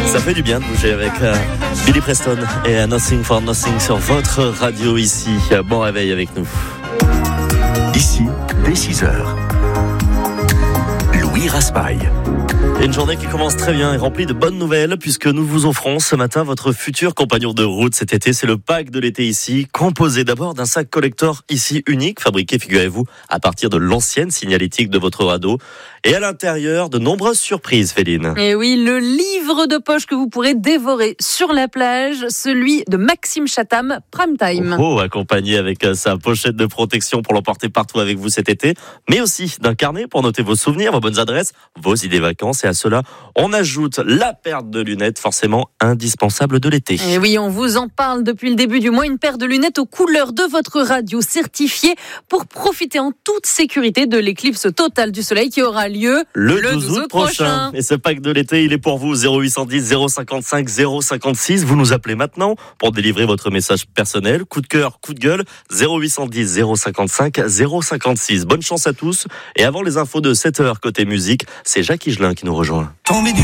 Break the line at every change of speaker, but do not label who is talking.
Ça fait du bien de bouger avec Billy Preston et Nothing for Nothing sur votre radio ici. Bon réveil avec nous.
Ici, dès 6h. Louis Raspail.
Et une journée qui commence très bien et remplie de bonnes nouvelles puisque nous vous offrons ce matin votre futur compagnon de route cet été. C'est le pack de l'été ici, composé d'abord d'un sac collector ici unique, fabriqué, figurez-vous, à partir de l'ancienne signalétique de votre radeau. Et à l'intérieur, de nombreuses surprises, Féline.
Et oui, le livre de poche que vous pourrez dévorer sur la plage, celui de Maxime Chatham, Prime Time.
Accompagné avec sa pochette de protection pour l'emporter partout avec vous cet été, mais aussi d'un carnet pour noter vos souvenirs, vos bonnes adresses, vos idées vacances. Et à cela, on ajoute la paire de lunettes, forcément indispensable de l'été.
Et oui, on vous en parle depuis le début du mois, une paire de lunettes aux couleurs de votre radio certifiée pour profiter en toute sécurité de l'éclipse totale du soleil qui aura lieu
le 12 août prochain. Et ce pack de l'été, il est pour vous. 0810 055 056. Vous nous appelez maintenant pour délivrer votre message personnel. Coup de cœur, coup de gueule. 0810 055 056. Bonne chance à tous. Et avant les infos de 7h côté musique, c'est Jacques Higelin qui nous rejoint.